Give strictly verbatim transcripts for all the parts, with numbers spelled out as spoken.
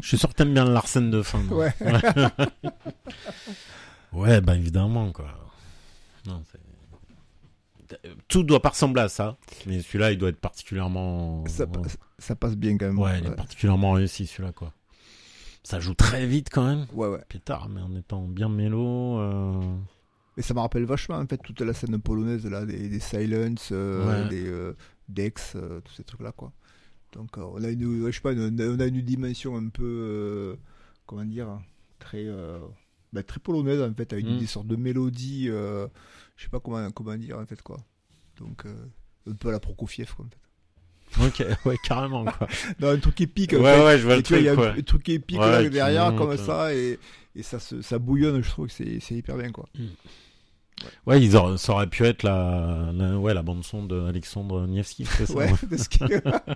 Je suis sûr que t'aimes bien le Larsen de fin. Non Ouais. Ouais, bah évidemment, quoi. Non, c'est... Tout doit pas ressembler à ça, mais celui-là, il doit être particulièrement... Ça, ça passe bien quand même. Ouais, il est particulièrement réussi, celui-là, quoi. Ça joue très vite, quand même. Ouais, ouais. Pétard, mais en étant bien mélo... Euh... Et ça me rappelle vachement, en fait, toute la scène polonaise, là, des, des Silence, euh, Ouais. des euh, Dex, euh, tous ces trucs-là, quoi. Donc, euh, on a une, ouais, je sais pas, une, on a une dimension un peu, euh, comment dire, très, euh, bah, très polonaise, en fait, avec Mm. des sortes de mélodies, euh, je sais pas comment, comment dire, en fait, quoi. Donc, euh, un peu à la Prokofiev, quoi, en fait. Ok, ouais, carrément, quoi. Non, un truc épique, en Ouais, fait. ouais, je vois Et le tu vois, il y a truc, un, ouais. un truc épique Ouais, là, qui derrière, monte, comme euh. ça, et, et ça, se, ça bouillonne, je trouve que c'est, c'est hyper bien, quoi. Ouais, ils auraient, ça aurait pu être la, la, ouais, la bande-son d'Alexandre Nievski, c'est ça? Ouais, de ce qui...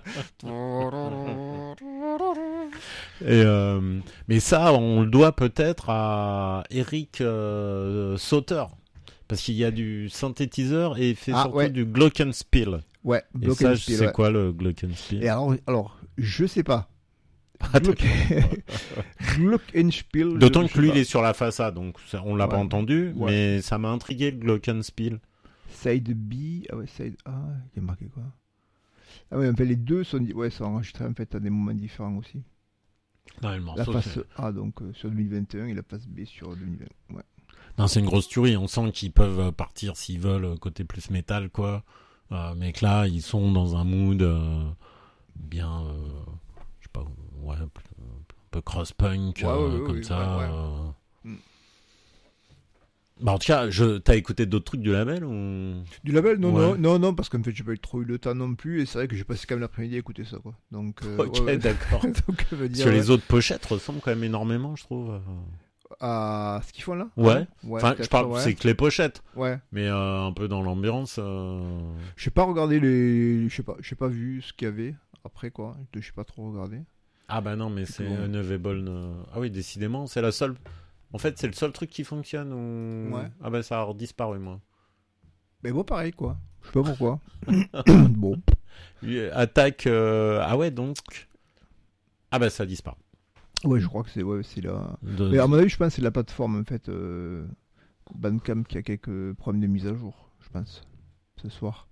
Et euh, mais ça, on le doit peut-être à Eric euh, Sauter. Parce qu'il y a du synthétiseur et il fait Ah, surtout ouais. du glockenspiel. Ouais, Et ça, Glockenspiel, c'est ouais. quoi le glockenspiel? Et alors, alors, je sais pas. Ah, Glock... Glockenspiel. D'autant je que sais lui, pas. il est sur la façade, donc ça, on l'a Ouais. pas entendu, Ouais. mais ça m'a intrigué le glockenspiel. Side B, ah ouais, side A, il y a marqué quoi? Ah ouais, en fait, les deux sont, ouais, sont enregistrés en fait à des moments différents aussi. Non, le La morceau, face c'est... A donc euh, sur deux mille vingt et un et la face B sur deux mille vingt. Ouais. Non, c'est une grosse tuerie. On sent qu'ils peuvent partir s'ils veulent côté plus métal, quoi. Euh, mais que là, ils sont dans un mood euh, bien, euh, je sais pas, ouais, un peu cross-punk, Ouais, ouais, euh, ouais, comme ouais, ça. ouais, ouais. euh. Mm. Bah, en tout cas, je... t'as écouté d'autres trucs du label ou... Du label, non, Ouais. non, non, non, parce qu'en fait, j'ai pas eu trop eu le temps non plus, et c'est vrai que j'ai passé quand même l'après-midi à écouter ça, quoi. Donc, euh, Ok, ouais, ouais. d'accord. Donc, ça veut dire, Sur ouais, les autres pochettes ressemblent quand même énormément, je trouve. euh. à ce qu'ils font là. Ouais. Ouais, Enfin, je peut-être, parle, ouais. c'est que les pochettes, Ouais. mais euh, un peu dans l'ambiance. Euh... J'ai pas regardé les, je sais pas, j'ai pas vu ce qu'il y avait après quoi. Je sais pas trop regardé. Ah bah non, mais c'est bon. Unavailable. euh, Ah oui, décidément, c'est la seule. En fait, c'est le seul truc qui fonctionne ou... Ouais. Ah bah ça a disparu, moi. Mais bon, pareil quoi. Je sais pas pourquoi. Bon. Lui, Attaque... euh, Ah ouais, donc... Ah bah ça disparaît. Ouais, je crois que c'est ouais, c'est là. De... Mais à mon avis, je pense que c'est la plateforme en fait, euh... Bandcamp qui a quelques problèmes de mise à jour, je pense, ce soir.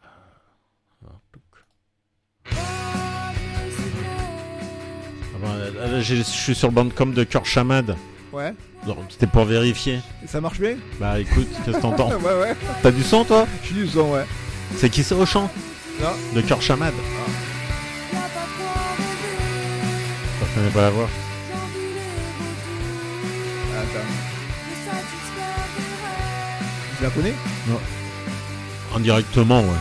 Ah bah, là, là, j'ai- je suis sur le bandcamp de Kurt Chamad. Ouais. Donc, c'était pour vérifier. Ça marche bien. Bah écoute, qu'est-ce que t'entends? Ouais, ouais. T'as du son, toi? Je suis du son, ouais. C'est qui c'est au chant? Non. De Kurt Chamad. Je connais pas la voix. Attends. Tu la connais? Indirectement, ouais.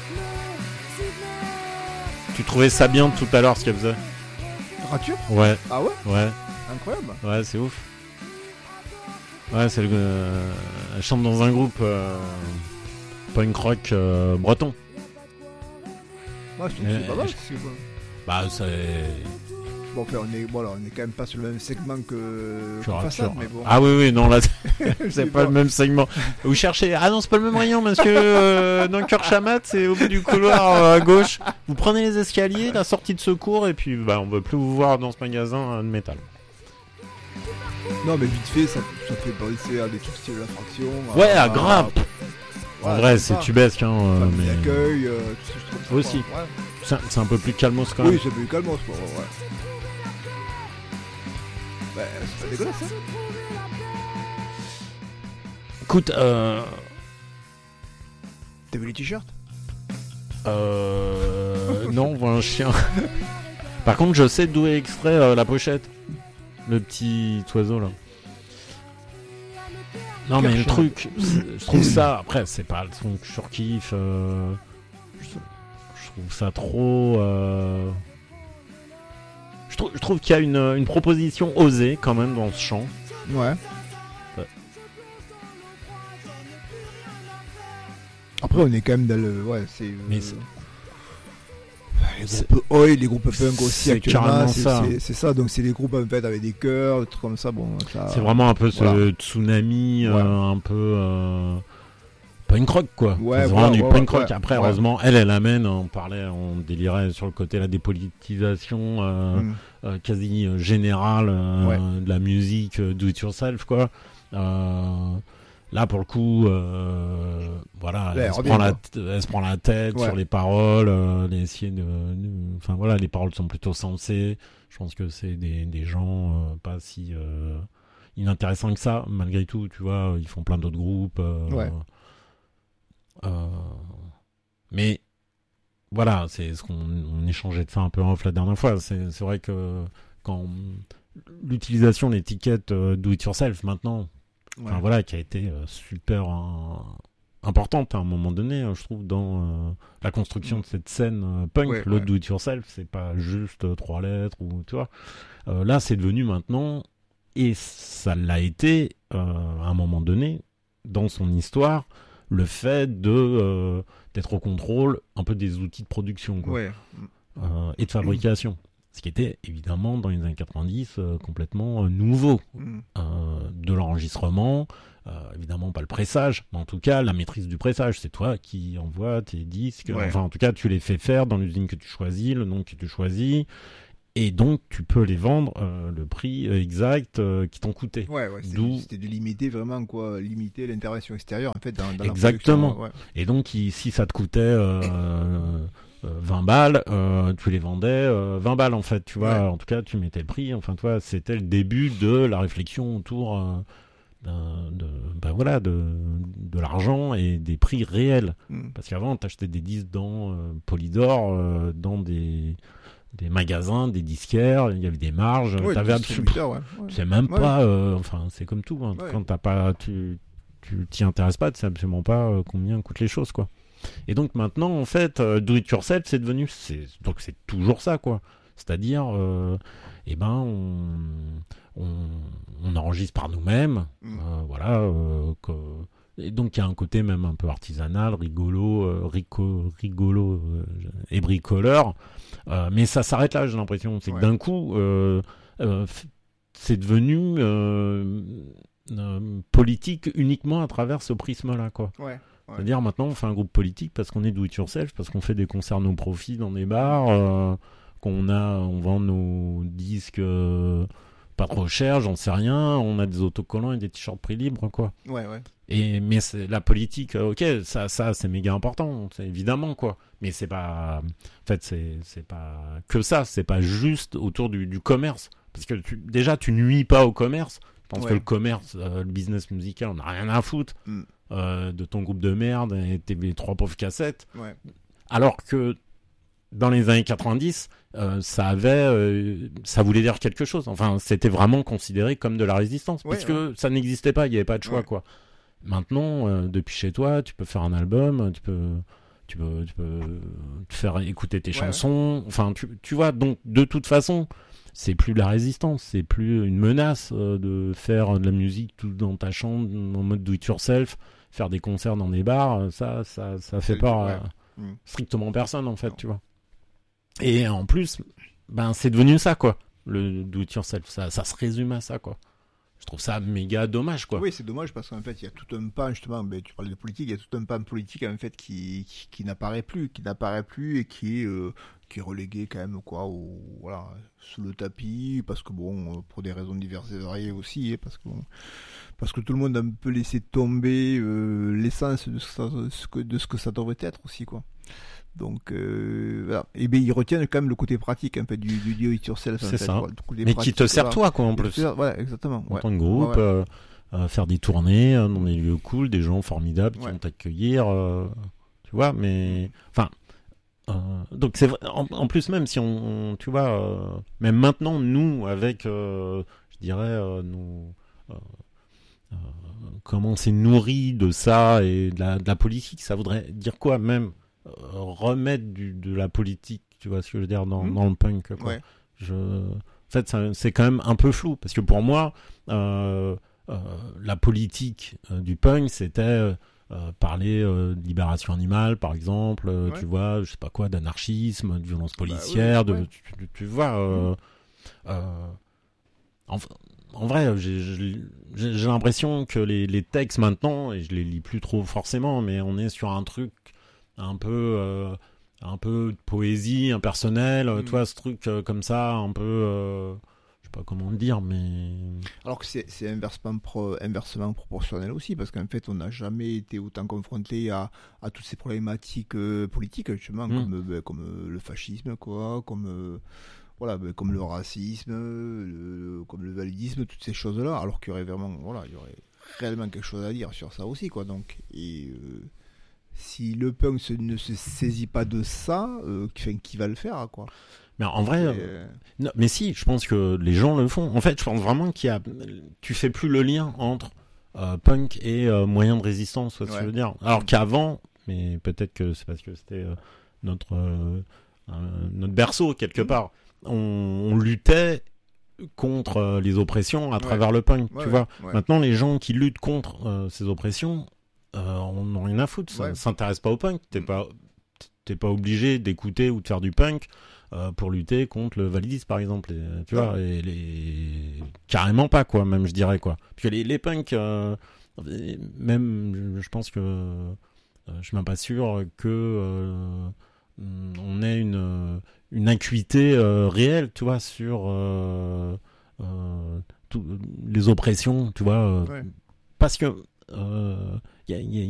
Tu trouvais ça bien tout à l'heure ce qu'elle faisait? Rature? Ouais, Ah ouais? ouais, Incroyable. ouais, c'est ouf. Ouais, c'est le. Euh, elle chante dans un groupe euh, punk rock euh, breton. Ouais, je trouve que Euh, c'est pas mal. je- c'est bon. Bah, c'est. Bon, enfin, on est, voilà, on est quand même pas sur le même segment que, que Sur- Façade, sur- mais bon. Ah oui, oui, non, là, c'est C'est pas bon. le même segment. Vous cherchez. Ah non, c'est pas le même rayon, parce que euh, dans Kurt Chamad, c'est au bout du couloir euh, à gauche. Vous prenez les escaliers, la sortie de secours, et puis bah, on veut plus vous voir dans ce magasin euh, de métal. Non, mais vite fait, ça, ça fait penser à des trucs style La Fraction. Ouais, à grave. En Ouais, vrai, c'est c'est ça. tubesque, hein. euh, Famille mais... d'accueil, euh, tout ce que je trouve ça, Aussi. quoi. Ouais. C'est c'est un peu plus calmos quand même. Oui, c'est plus calme, quoi. Ouais. Bah, c'est pas dégueulasse, hein. Écoute, euh... T'as vu les t-shirts? Euh... non, on voit un chien. Par contre, je sais d'où est extrait euh, la pochette. Le petit oiseau, là. Non, mais le Kershon. truc, c'est- je trouve ça... Après, c'est pas le son que je surkiffe. Euh... Je, je trouve ça trop... Euh... Je, trouve, je trouve qu'il y a une, une proposition osée, quand même, dans ce chant. Ouais. Ouais. Après, on est quand même dans le. Ouais, c'est. euh, Mais c'est- Les c'est- groupes Oi, les groupes punk aussi c'est actuellement, carrément c'est ça. c'est- c'est ça. Donc c'est des groupes en fait avec des chœurs, des trucs comme ça. Bon, ça. C'est vraiment un peu ce Voilà. tsunami, euh, Ouais. un peu... euh, punk rock quoi. Ouais, Enfin, c'est ouais, vraiment du ouais, punk ouais, rock. ouais. Après, Ouais. heureusement, elle, elle amène, on parlait, on délirait sur le côté la dépolitisation euh, Mm. euh, quasi euh, générale euh, Ouais. de la musique euh, do it yourself quoi. Euh, Là, pour le coup, euh, voilà, Ouais, elle, se revient, prend la, quoi. t- elle se prend la tête Ouais. sur les paroles, euh, les essayer de, de- enfin voilà, les paroles sont plutôt sensées. Je pense que c'est des, des gens euh, pas si euh, inintéressants que ça, malgré tout. Tu vois, ils font plein d'autres groupes. euh, Ouais. euh, mais voilà, c'est ce qu'on on échangeait de ça un peu en off la dernière fois. C'est, c'est vrai que quand l'utilisation de l'étiquette euh, do it yourself maintenant. Ouais. Enfin, voilà, qui a été euh, super hein, importante à un moment donné, hein, je trouve, dans euh, la construction de cette scène euh, punk. Ouais, Le ouais. do it yourself, c'est pas juste euh, trois lettres ou tu vois. Euh, là, c'est devenu maintenant, et ça l'a été euh, à un moment donné dans son histoire, le fait de euh, d'être au contrôle un peu des outils de production, quoi, Ouais. euh, et de fabrication. Ce qui était évidemment dans les années quatre-vingt-dix euh, complètement euh, nouveau. Mm. Euh, de l'enregistrement, euh, évidemment pas le pressage, mais en tout cas la maîtrise du pressage, c'est toi qui envoies tes disques, Ouais. enfin en tout cas tu les fais faire dans l'usine que tu choisis, le nom que tu choisis, et donc tu peux les vendre euh, le prix exact euh, qui t'ont coûté. Ouais, ouais, c'était, D'où- c'était de limiter vraiment quoi, limiter l'intervention extérieure en fait dans, dans Exactement. la production. Et donc il- si ça te coûtait euh, euh, vingt balles, euh, tu les vendais euh, vingt balles en fait, tu vois, Ouais. en tout cas tu mettais le prix, enfin toi c'était le début de la réflexion autour euh, d'un- de, ben voilà, de, de l'argent et des prix réels. Ouais. Mm. Parce qu'avant, t'achetais des disques dans euh, Polydor, euh, dans des, des magasins, des disquaires, il y avait des marges. Ouais, t'avais des absolument, distributeurs, ouais. Ouais. tu sais même Ouais. pas, euh, enfin c'est comme tout, hein, Ouais. quand t'as pas, tu, tu t'y intéresses pas, tu sais absolument pas euh, combien coûtent les choses, quoi. Et donc maintenant, en fait, euh, do it yourself, c'est devenu, c'est, donc c'est toujours ça, quoi. C'est-à-dire, euh, eh ben, on, on, on enregistre par nous-mêmes, Mm. euh, voilà. euh, que- et donc il y a un côté même un peu artisanal, rigolo, euh, rico, rigolo euh, et bricoleur. Euh, mais ça s'arrête là, j'ai l'impression. C'est Ouais. que d'un coup, euh, euh, f- c'est devenu euh, euh, politique uniquement à travers ce prisme-là, quoi. Ouais. Ouais. C'est-à-dire maintenant on fait un groupe politique parce qu'on est do it yourself, parce qu'on fait des concerts no profit dans des bars, euh, qu'on a, on vend nos disques euh, pas trop cher, j'en sais rien, on a des autocollants et des t-shirts prix libre, quoi. Ouais, ouais. Et mais c'est, la politique, euh, ok, ça, ça c'est méga important, c'est évidemment, quoi. Mais c'est pas, en fait, c'est, c'est pas que ça, c'est pas juste autour du, du commerce, parce que tu, déjà tu nuis pas au commerce. Je pense Ouais. que le commerce, euh, le business musical, on n'a rien à foutre Mm. euh, de ton groupe de merde et tes trois pauvres cassettes. Ouais. Alors que dans les années quatre-vingt-dix, euh, ça avait, euh, ça voulait dire quelque chose. Enfin, c'était vraiment considéré comme de la résistance, Ouais, parce que ça n'existait pas, il n'y avait pas de choix, Ouais. quoi. Maintenant, euh, depuis chez toi, tu peux faire un album, tu peux, tu peux, tu peux te faire écouter tes Ouais, chansons. Enfin, tu, tu vois, donc de toute façon, c'est plus de la résistance, c'est plus une menace euh, de faire de la musique tout dans ta chambre, en mode do it yourself, faire des concerts dans des bars. Ça, ça, ça fait C'est- peur ouais. à Mm. strictement personne, en fait, Non. tu vois. Et en plus, ben, c'est devenu ça, quoi. Le do it yourself, ça, ça se résume à ça, quoi. Je trouve ça méga dommage, quoi. Oui, c'est dommage parce qu'en fait, il y a tout un pan, justement, ben, tu parlais de politique, il y a tout un pan politique, en fait, qui, qui, qui n'apparaît plus, qui n'apparaît plus et qui est, euh, qui est relégué quand même, quoi, au, voilà, sous le tapis, parce que bon, euh, pour des raisons diverses et variées aussi, hein, parce que bon, parce que tout le monde a un peu laissé tomber euh, l'essence de ce, que ça, ce que, de ce que ça devrait être aussi, quoi. Donc, euh, voilà. Et bien, ils retiennent quand même le côté pratique, un peu, du, du do it yourself. en C'est fait, ça. quoi, le côté Mais qui pratique, te sert voilà. toi, quoi, en Et plus. tout ça, voilà, exactement. En Ouais. tant que groupe, Ouais, ouais. euh, euh, faire des tournées euh, dans des lieux cool, des gens formidables qui Ouais. vont t'accueillir, euh, tu vois, mais... Enfin, euh, donc c'est vrai, en, en plus même si on, on- tu vois, euh, même maintenant, nous, avec, euh, je dirais, euh, nos... euh, euh, comment on s'est nourri de ça et de la, de la politique, ça voudrait dire quoi, même euh, remettre du, de la politique, tu vois ce que je veux dire, dans, Mmh. dans le punk, quoi. Ouais. Je... En fait, ça- c'est quand même un peu flou, parce que pour moi, euh, euh, la politique euh, du punk, c'était euh, euh, parler euh, de libération animale, par exemple, euh, Ouais. tu vois, je sais pas quoi, d'anarchisme, de violence Bah oui, policière, de, ouais. tu, tu- tu vois... euh, euh, enfin, en vrai, j'ai, j'ai, j'ai l'impression que les, les textes maintenant, et je les lis plus trop forcément, mais on est sur un truc un peu, euh, un peu de poésie impersonnelle, mmh. tu vois, ce truc euh, comme ça, un peu, euh, je sais pas comment le dire, mais... Alors que c'est, c'est inversement, pro, inversement proportionnel aussi, parce qu'en fait, on n'a jamais été autant confronté à, à toutes ces problématiques euh, politiques, justement, mmh. comme, ben, comme euh, le fascisme, quoi, comme... Euh, Voilà, ben, comme le racisme, le, comme le validisme, toutes ces choses-là, alors qu'il y aurait vraiment, voilà, il y aurait réellement quelque chose à dire sur ça aussi, quoi. Donc, et euh, si le punk se, ne se saisit pas de ça, euh, qui, qui va le faire, quoi. Mais en vrai, euh... non, mais si, je pense que les gens le font. En fait, je pense vraiment qu'il y a, tu fais plus le lien entre euh, punk et euh, moyen de résistance, ouais. ce que je veux dire. Alors qu'avant, mais peut-être que c'est parce que c'était euh, notre euh, euh, notre berceau quelque mmh. part. On, on luttait contre euh, les oppressions à ouais. travers le punk, ouais, tu ouais, vois. Ouais. Maintenant, les gens qui luttent contre euh, ces oppressions, euh, on n'a rien à foutre. Ça ne ouais. s'intéresse pas au punk. T'es pas, t'es pas obligé d'écouter ou de faire du punk euh, pour lutter contre le validisme, par exemple. Et, tu ouais. vois, et les... carrément pas, quoi, même, je dirais, quoi. Parce que les, les punks, euh, même, je pense que euh, je suis même pas sûr que euh, on ait une... une acuité euh, réelle, tu vois, sur euh, euh, tout, les oppressions, tu vois, euh, ouais. parce que il euh, y a, y a